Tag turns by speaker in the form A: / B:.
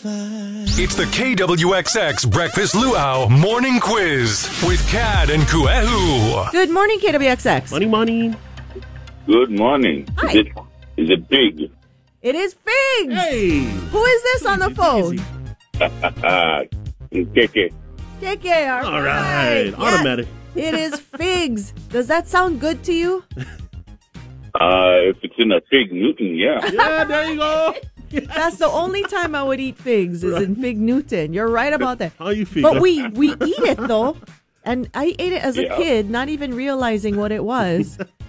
A: It's the KWXX Breakfast Luau Morning Quiz with Cad and Kuehu.
B: Good morning, KWXX.
C: Morning.
D: Good morning.
B: Hi.
D: Is it Big?
B: It is Figs.
C: Hey.
B: Who is this on the phone?
D: It's KK.
B: KK,
C: All right.
B: Yes,
C: Automatic.
B: it is Figs. Does that sound good to you?
D: If it's in a Fig Newton, yeah.
C: Yeah, there you go.
B: That's the only time I would eat figs is in Fig Newton. You're right about that.
C: How you feel?
B: But we eat it, though. And I ate it as a
D: Yeah.
B: kid, not even realizing what it was.